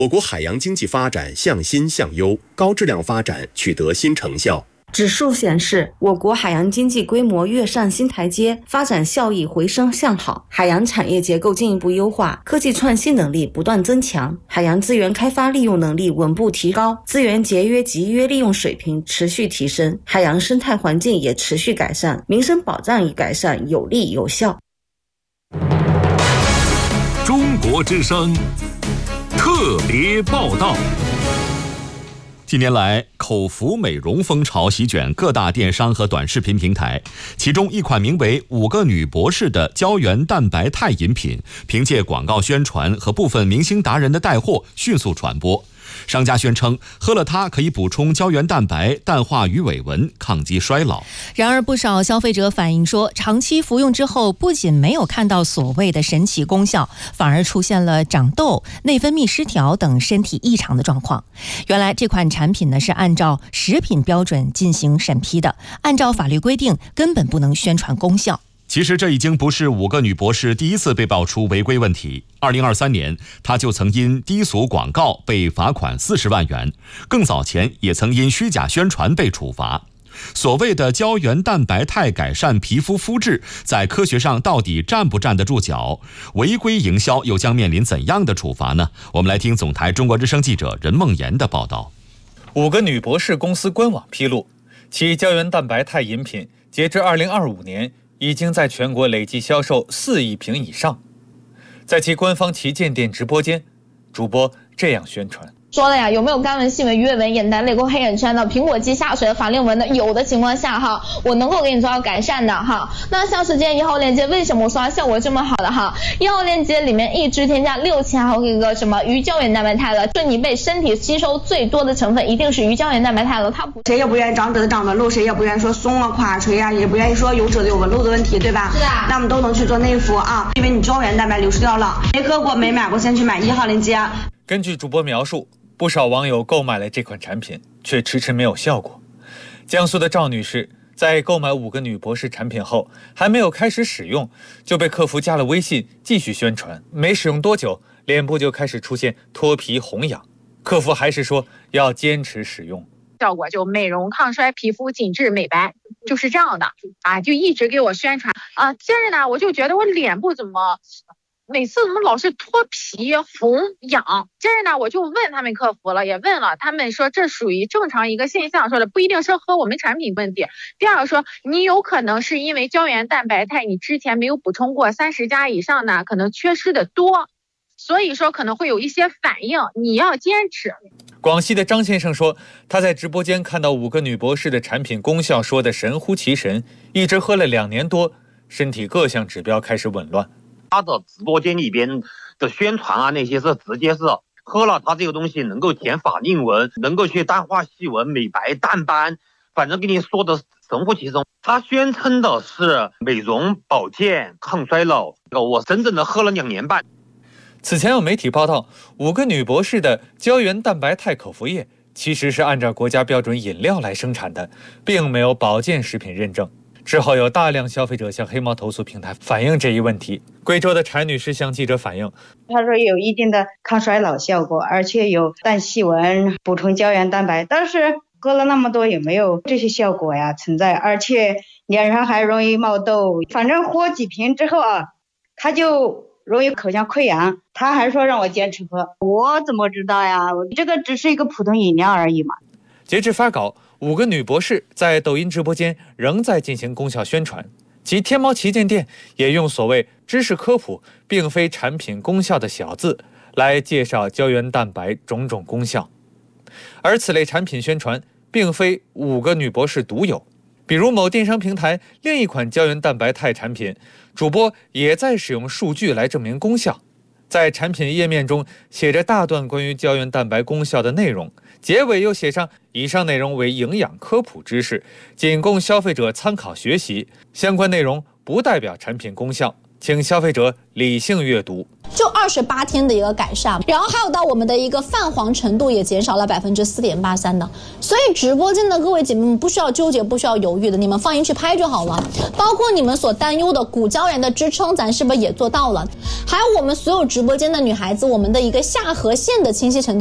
我国海洋经济发展向新向优，高质量发展取得新成效。 指数显示，我国海洋经济规模跃上新台阶，发展效益回升向好，海洋产业结构进一步优化，科技创新能力不断增强，海洋资源开发利用能力稳步提高，资源节约集约利用水平持续提升，海洋生态环境也持续改善，民生保障与改善有力有效。 中国之声特别报道。近年来，口服美容风潮席卷各大电商和短视频平台，其中一款名为“5个女博士”的胶原蛋白肽饮品，凭借广告宣传和部分明星达人的带货迅速传播。商家宣称，喝了它可以补充胶原蛋白、淡化鱼尾纹、抗击衰老。 然而，不少消费者反映说，长期服用之后，不仅没有看到所谓的神奇功效，反而出现了长痘、内分泌失调等身体异常的状况。原来，这款产品呢是按照食品标准进行审批的，按照法律规定，根本不能宣传功效。 其实这已经不是5个女博士第一次被爆出违规问题。2023年，她就曾因低俗广告被罚款40万元，更早前也曾因虚假宣传被处罚。所谓的胶原蛋白肽改善皮肤肤质，在科学上到底站不站得住脚？违规营销又将面临怎样的处罚呢？我们来听总台中国之声记者任梦妍的报道。 5个女博士公司官网披露，其胶原蛋白肽饮品截至2025年已经在全国累计销售4亿瓶以上。在其官方旗舰店直播间，主播这样宣传。 说了呀，有没有干纹、细纹、鱼尾纹、眼袋、泪沟、黑眼圈的、苹果肌下垂的、法令纹的？有的情况下哈，我能够给你做到改善的哈。那像是今天1号链接，为什么我说它效果这么好的哈？1号链接里面一支添加6000毫克个什么鱼胶原蛋白肽了，就你被身体吸收最多的成分一定是鱼胶原蛋白肽了。它不， 谁也不愿意长长的露，谁也不愿意说松了垮垂啊，也不愿意说有褶子有纹路的问题，对吧？ 是啊。 那我们都能去做内服啊，因为你胶原蛋白流失掉了，没喝过没买过，先去买1号链接。 根据主播描述，不少网友购买了这款产品，却迟迟没有效果。江苏的赵女士在购买5个女博士产品后，还没有开始使用，就被客服加了微信继续宣传。没使用多久，脸部就开始出现脱皮红痒，客服还是说要坚持使用。 效果就美容抗衰、皮肤紧致美白，就是这样的啊，就一直给我宣传啊。接着呢，我就觉得我脸部每次怎么老是脱皮红痒？接着呢，我就问他们客服了，也问了，他们说这属于正常一个现象，说的不一定是和我们产品问题。第二个说，你有可能是因为胶原蛋白肽你之前没有补充过，30加以上呢，可能缺失的多，所以说可能会有一些反应，你要坚持。 广西的张先生说，他在直播间看到5个女博士的产品功效说的神乎其神，一直喝了2年多，身体各项指标开始紊乱。 他的直播间里边的宣传啊，那些是直接是喝了它这个东西能够填法令纹，能够去淡化细纹、美白、淡斑，反正给你说的神乎其神。他宣称的是美容、保健、抗衰老，我整整的喝了2年半。 此前有媒体报道，5个女博士的胶原蛋白肽口服液其实是按照国家标准饮料来生产的，并没有保健食品认证。之后有大量消费者向黑猫投诉平台反映这一问题。贵州的柴女士向记者反映， 她说有一定的抗衰老效果，而且有淡细纹、补充胶原蛋白，但是喝了那么多也没有这些效果呀存在，而且脸上还容易冒痘。反正喝几瓶之后啊，她就容易口腔溃疡，她还说让我坚持喝，我怎么知道呀？这个只是一个普通饮料而已嘛。 截至发稿，5个女博士在抖音直播间仍在进行功效宣传，其天猫旗舰店也用所谓知识科普并非产品功效的小字来介绍胶原蛋白种种功效。而此类产品宣传并非5个女博士独有，比如某电商平台另一款胶原蛋白肽产品，主播也在使用数据来证明功效。在产品页面中写着大段关于胶原蛋白功效的内容，结尾又写上以上内容为营养科普知识，仅供消费者参考学习，相关内容不代表产品功效。 请消费者理性阅读。 就28天的一个改善，然后还有到我们的一个泛黄程度也减少了4.83%的，所以直播间的各位姐妹们不需要纠结，不需要犹豫的，你们放心去拍就好了。包括你们所担忧的骨胶原的支撑，咱是不是也做到了？还有我们所有直播间的女孩子，我们的一个下颌线的清晰程度